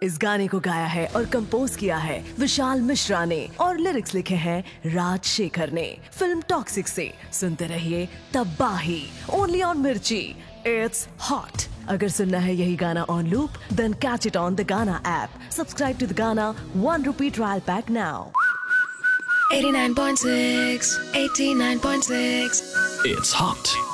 इस गाने को गाया है और कंपोज किया है विशाल मिश्रा ने और लिरिक्स लिखे हैं राज शेखर ने। फिल्म टॉक्सिक से सुनते रहिए तबाही, ओनली ऑन मिर्ची। It's hot. अगर सुनना है यही गाना on loop, then catch it on the गाना ऐप। सब्सक्राइब टू द गाना ₹1 trial pack now. 89.6, 89.6. It's hot.